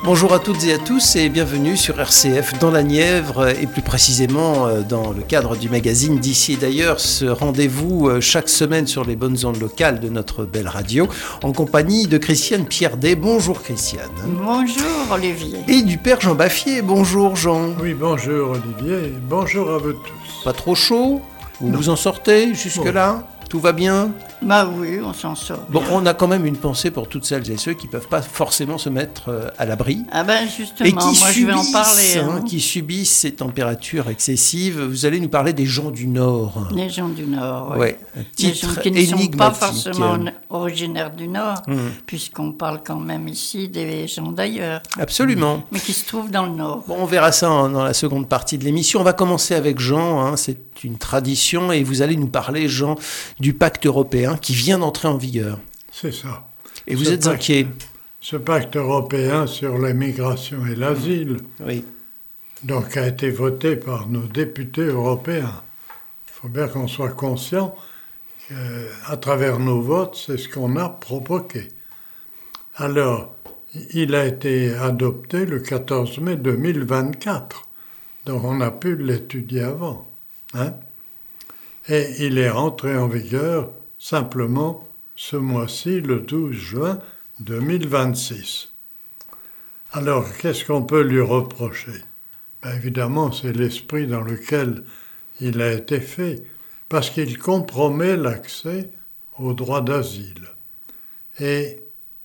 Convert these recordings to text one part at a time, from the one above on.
Bonjour à toutes et à tous et bienvenue sur RCF dans la Nièvre et plus précisément dans le cadre du magazine D'ici et d'ailleurs, ce rendez-vous chaque semaine sur les bonnes ondes locales de notre belle radio en compagnie de Christiane Pierdet. Bonjour Christiane. Bonjour Olivier. Et du père Jean Baffier. Bonjour Jean. Oui, bonjour Olivier et bonjour à vous tous. Pas trop chaud ? Vous en sortez jusque-là ? Tout va bien ? Bah oui, on s'en sort. Bon, on a quand même une pensée pour toutes celles et ceux qui ne peuvent pas forcément se mettre à l'abri. Ah ben justement, Et qui moi je vais en parler. Qui subissent ces températures excessives. Vous allez nous parler des gens du Nord. Les gens du Nord, oui. Ouais, Les gens qui ne sont pas forcément originaires du Nord, puisqu'on parle quand même ici des gens d'ailleurs. Absolument. Mais qui se trouvent dans le Nord. Bon, on verra ça dans la seconde partie de l'émission. On va commencer avec Jean, c'est une tradition, et vous allez nous parler, Jean, du pacte européen qui vient d'entrer en vigueur. C'est ça. Et vous êtes inquiet. Ce pacte européen sur la migration et l'asile, oui, donc a été voté par nos députés européens. Il faut bien qu'on soit conscient qu'à travers nos votes, c'est ce qu'on a provoqué. Alors, il a été adopté le 14 mai 2024, donc on a pu l'étudier avant. Et il est rentré en vigueur simplement ce mois-ci, le 12 juin 2026. Alors, qu'est-ce qu'on peut lui reprocher ? Évidemment, c'est l'esprit dans lequel il a été fait, parce qu'il compromet l'accès au droit d'asile. Et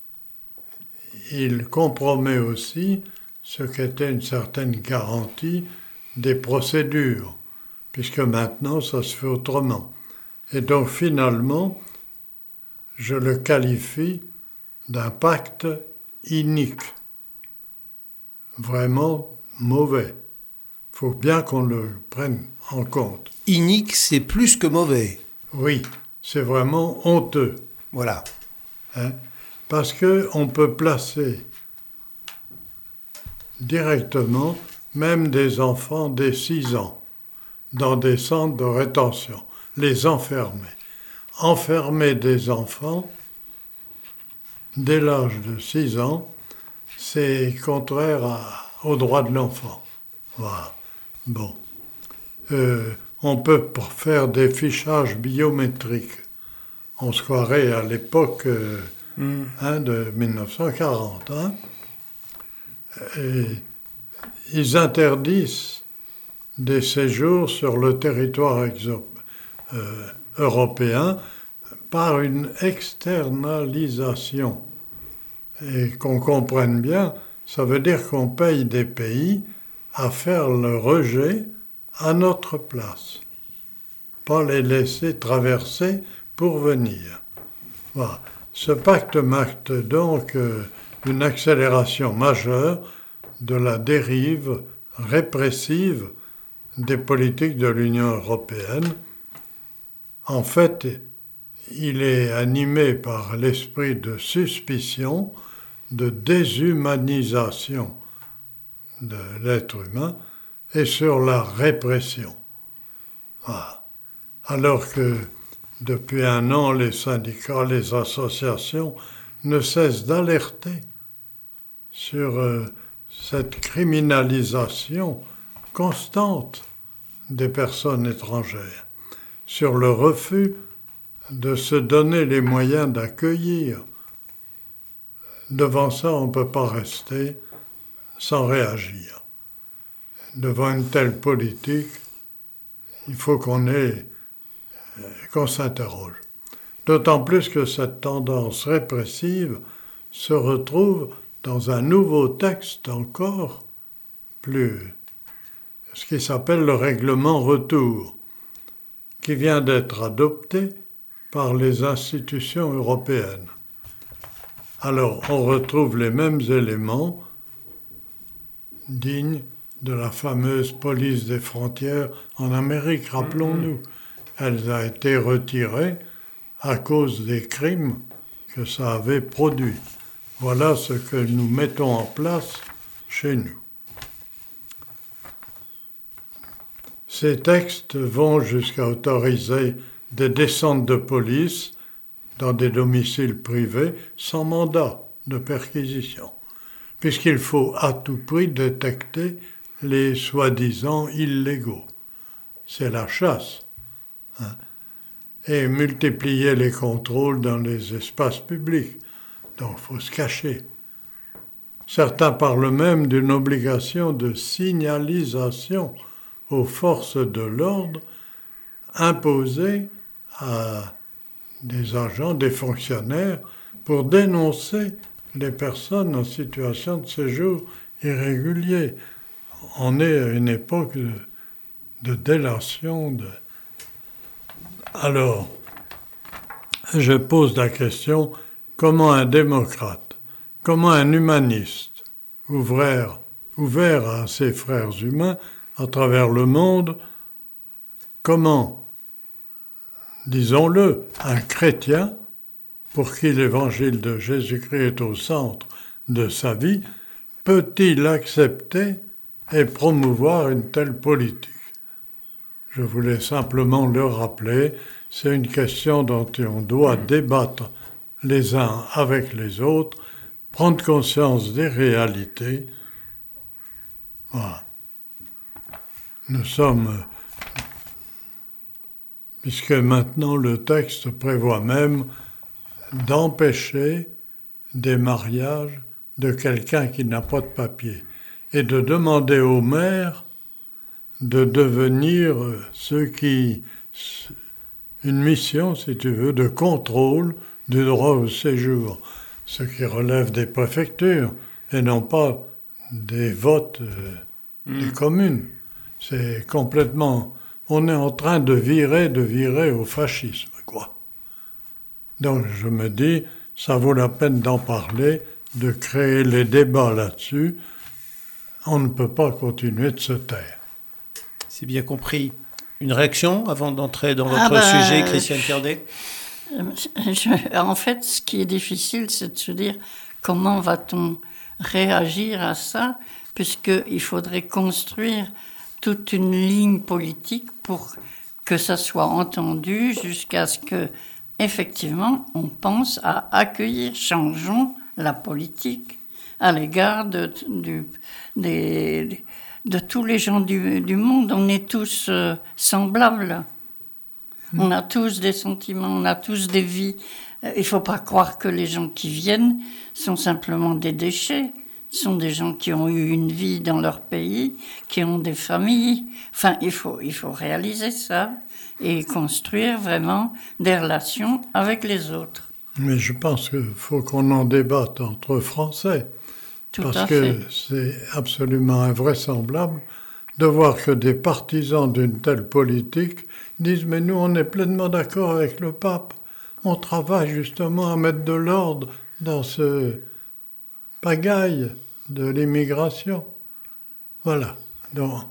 il compromet aussi ce qu'était une certaine garantie des procédures, puisque maintenant, ça se fait autrement. Et donc, finalement, je le qualifie d'un pacte inique, vraiment mauvais. Il faut bien qu'on le prenne en compte. Inique, c'est plus que mauvais. Oui, c'est vraiment honteux. Voilà. Parce qu'on peut placer directement même des enfants dès 6 ans dans des centres de rétention, les enfermer. Enfermer des enfants dès l'âge de 6 ans, c'est contraire aux droits de l'enfant. Voilà. Bon. On peut faire des fichages biométriques. On se croirait à l'époque de 1940. Et ils interdisent des séjours sur le territoire européen par une externalisation. Et qu'on comprenne bien, ça veut dire qu'on paye des pays à faire le rejet à notre place. Pas les laisser traverser pour venir. Voilà. Ce pacte marque donc une accélération majeure de la dérive répressive des politiques de l'Union européenne. En fait, il est animé par l'esprit de suspicion, de déshumanisation de l'être humain et sur la répression. Voilà. Alors que depuis 1 an, les syndicats, les associations ne cessent d'alerter sur cette criminalisation constante des personnes étrangères, sur le refus de se donner les moyens d'accueillir. Devant ça, on ne peut pas rester sans réagir. Devant une telle politique, il faut qu'on s'interroge. D'autant plus que cette tendance répressive se retrouve dans un nouveau texte encore plus, ce qui s'appelle le règlement retour, qui vient d'être adopté par les institutions européennes. Alors, on retrouve les mêmes éléments dignes de la fameuse police des frontières en Amérique, rappelons-nous. Elle a été retirée à cause des crimes que ça avait produits. Voilà ce que nous mettons en place chez nous. Ces textes vont jusqu'à autoriser des descentes de police dans des domiciles privés sans mandat de perquisition. puisqu'il faut à tout prix détecter les soi-disant illégaux. C'est la chasse. Hein. Et multiplier les contrôles dans les espaces publics. Donc il faut se cacher. Certains parlent même d'une obligation de signalisation aux forces de l'ordre imposée à des agents, des fonctionnaires, pour dénoncer les personnes en situation de séjour irrégulier. On est à une époque de délation. Alors, je pose la question, comment un démocrate, comment un humaniste, ouvert à ses frères humains à travers le monde, comment, disons-le, un chrétien, pour qui l'évangile de Jésus-Christ est au centre de sa vie, peut-il accepter et promouvoir une telle politique? Je voulais simplement le rappeler, c'est une question dont on doit débattre les uns avec les autres, prendre conscience des réalités. Voilà. Nous sommes... Puisque maintenant le texte prévoit même d'empêcher des mariages de quelqu'un qui n'a pas de papier et de demander aux maires de devenir une mission, si tu veux, de contrôle du droit au séjour, ce qui relève des préfectures et non pas des votes des communes. C'est complètement... On est en train de virer au fascisme, quoi. Donc je me dis, ça vaut la peine d'en parler, de créer les débats là-dessus. On ne peut pas continuer de se taire. C'est bien compris. Une réaction avant d'entrer dans votre sujet, Christiane Pierdet? En fait, ce qui est difficile, c'est de se dire comment va-t-on réagir à ça, puisqu'il faudrait construire toute une ligne politique pour que ça soit entendu jusqu'à ce que, effectivement, on pense à accueillir, changeons la politique à l'égard de tous les gens du monde. On est tous semblables. On a tous des sentiments, on a tous des vies. Il ne faut pas croire que les gens qui viennent sont simplement des déchets. Ce sont des gens qui ont eu une vie dans leur pays, qui ont des familles. Enfin, il faut réaliser ça et construire vraiment des relations avec les autres. Mais je pense qu'il faut qu'on en débatte entre Français. Parce que c'est absolument invraisemblable de voir que des partisans d'une telle politique disent « Mais nous, on est pleinement d'accord avec le pape. On travaille justement à mettre de l'ordre dans ce pagaille de l'immigration. » Voilà. Donc,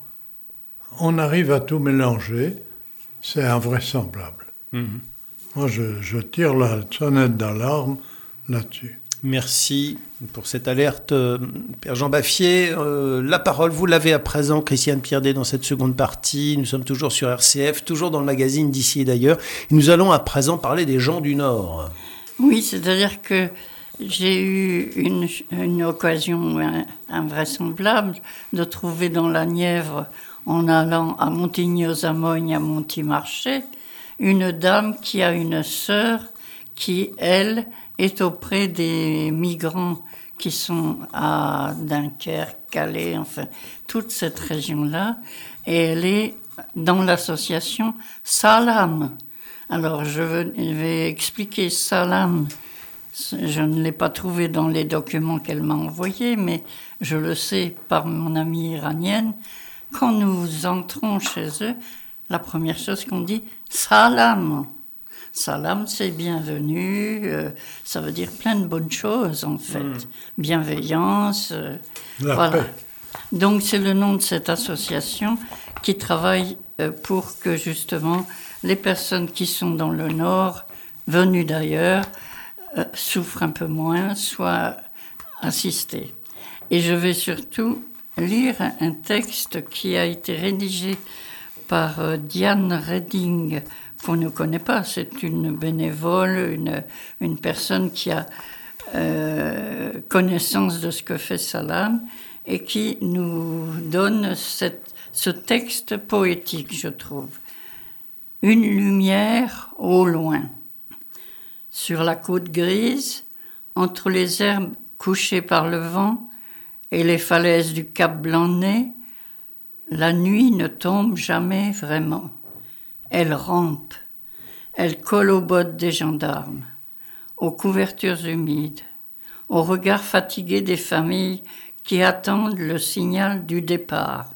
on arrive à tout mélanger. C'est invraisemblable. Moi, je tire la sonnette d'alarme là-dessus. Merci pour cette alerte, Père Jean Baffier. La parole, vous l'avez à présent, Christiane Pierdet, dans cette seconde partie. Nous sommes toujours sur RCF, toujours dans le magazine d'ici et d'ailleurs. Nous allons à présent parler des gens du Nord. Oui, c'est-à-dire que j'ai eu une occasion invraisemblable de trouver dans la Nièvre, en allant à Montigny-aux-Amoignes, à Montimarché, une dame qui a une sœur qui, elle, est auprès des migrants qui sont à Dunkerque, Calais, enfin, toute cette région-là, et elle est dans l'association Salam. Alors, je vais expliquer Salam. Je ne l'ai pas trouvé dans les documents qu'elle m'a envoyés, mais je le sais par mon amie iranienne. Quand nous entrons chez eux, la première chose qu'on dit, Salam. Salam, c'est bienvenue, ça veut dire plein de bonnes choses en fait. Bienveillance, voilà. Paix. Donc c'est le nom de cette association qui travaille pour que justement les personnes qui sont dans le Nord, venues d'ailleurs, souffrent un peu moins, soient assistées. Et je vais surtout lire un texte qui a été rédigé par Diane Redding, qu'on ne connaît pas. C'est une bénévole, une personne qui a connaissance de ce que fait Salam et qui nous donne ce texte poétique, je trouve. Une lumière au loin, sur la côte grise, entre les herbes couchées par le vent et les falaises du Cap Blanc-Nez, la nuit ne tombe jamais vraiment. Elle rampe, elle colle aux bottes des gendarmes, aux couvertures humides, aux regards fatigués des familles qui attendent le signal du départ.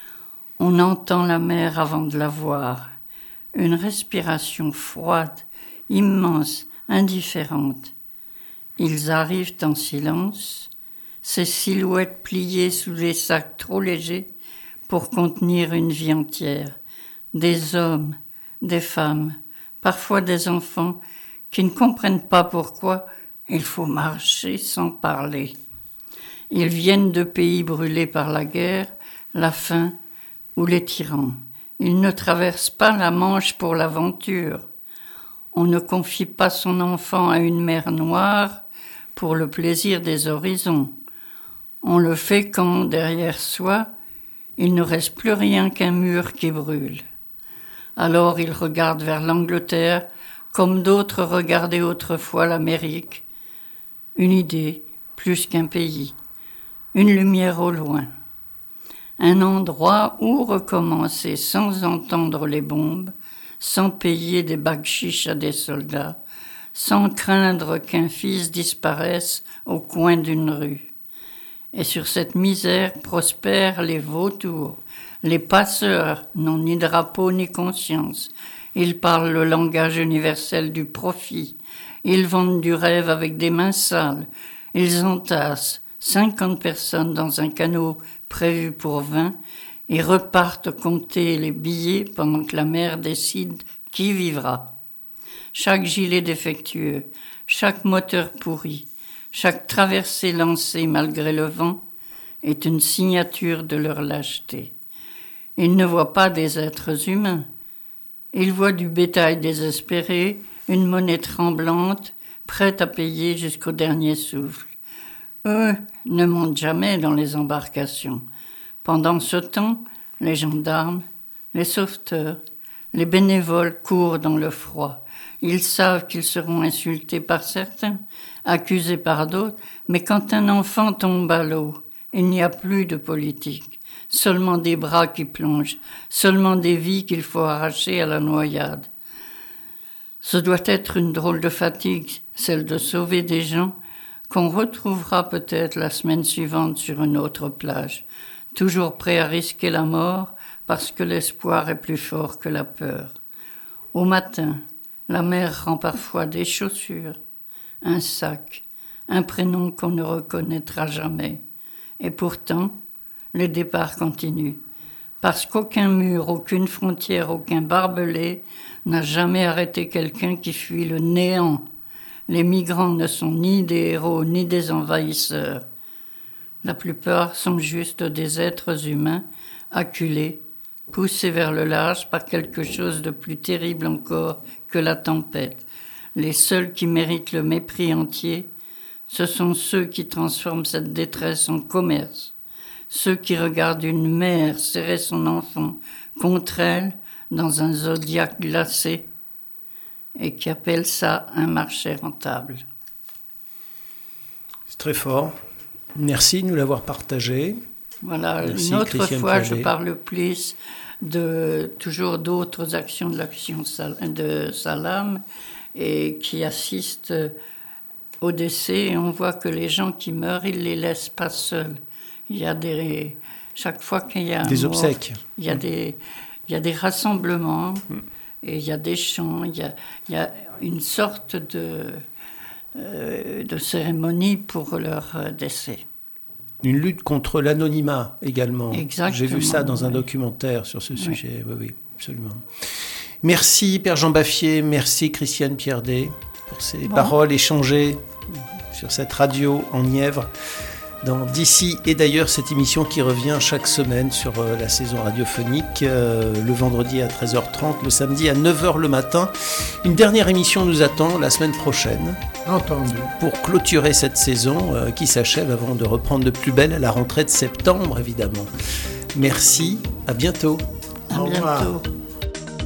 On entend la mer avant de la voir, une respiration froide, immense, indifférente. Ils arrivent en silence, ces silhouettes pliées sous des sacs trop légers pour contenir une vie entière. Des hommes, des femmes, parfois des enfants qui ne comprennent pas pourquoi il faut marcher sans parler. Ils viennent de pays brûlés par la guerre, la faim ou les tyrans. Ils ne traversent pas la Manche pour l'aventure. On ne confie pas son enfant à une mer noire pour le plaisir des horizons. On le fait quand, derrière soi, il ne reste plus rien qu'un mur qui brûle. Alors il regarde vers l'Angleterre comme d'autres regardaient autrefois l'Amérique. Une idée plus qu'un pays, une lumière au loin. Un endroit où recommencer sans entendre les bombes, sans payer des bakshish à des soldats, sans craindre qu'un fils disparaisse au coin d'une rue. Et sur cette misère prospèrent les vautours, les passeurs n'ont ni drapeau ni conscience. Ils parlent le langage universel du profit. Ils vendent du rêve avec des mains sales. Ils entassent 50 personnes dans un canot prévu pour 20 et repartent compter les billets pendant que la mer décide qui vivra. Chaque gilet défectueux, chaque moteur pourri, chaque traversée lancée malgré le vent est une signature de leur lâcheté. Ils ne voient pas des êtres humains. Ils voient du bétail désespéré, une monnaie tremblante, prête à payer jusqu'au dernier souffle. Eux ne montent jamais dans les embarcations. Pendant ce temps, les gendarmes, les sauveteurs, les bénévoles courent dans le froid. Ils savent qu'ils seront insultés par certains, accusés par d'autres, mais quand un enfant tombe à l'eau, il n'y a plus de politique, seulement des bras qui plongent, seulement des vies qu'il faut arracher à la noyade. Ce doit être une drôle de fatigue, celle de sauver des gens qu'on retrouvera peut-être la semaine suivante sur une autre plage, toujours prêt à risquer la mort parce que l'espoir est plus fort que la peur. Au matin, la mer rend parfois des chaussures, un sac, un prénom qu'on ne reconnaîtra jamais. Et pourtant, le départ continue, parce qu'aucun mur, aucune frontière, aucun barbelé n'a jamais arrêté quelqu'un qui fuit le néant. Les migrants ne sont ni des héros ni des envahisseurs. La plupart sont juste des êtres humains, acculés, poussés vers le large par quelque chose de plus terrible encore que la tempête. Les seuls qui méritent le mépris entier, ce sont ceux qui transforment cette détresse en commerce, ceux qui regardent une mère serrer son enfant contre elle dans un zodiaque glacé et qui appellent ça un marché rentable. C'est très fort. Merci de nous l'avoir partagé. Voilà, merci, une autre Christiane fois, Pierdet. je parle plus toujours d'autres actions de l'action de Salam et qui assistent au décès. Et on voit que les gens qui meurent, ils les laissent pas seuls. Il y a chaque fois qu'il y a des obsèques. Il y a des rassemblements et il y a des chants. Il y a une sorte de cérémonie pour leur décès. Une lutte contre l'anonymat également. Exactement. J'ai vu ça dans un documentaire sur ce sujet. Oui, absolument. Merci Père Jean Baffier, merci Christiane Pierdet pour ces paroles échangées sur cette radio en Nièvre. dans D'ici et d'ailleurs, cette émission qui revient chaque semaine sur la saison radiophonique, le vendredi à 13h30, le samedi à 9h le matin. Une dernière émission nous attend la semaine prochaine. Entendu. Pour clôturer cette saison qui s'achève avant de reprendre de plus belle à la rentrée de septembre, évidemment. Merci, à bientôt. À bientôt.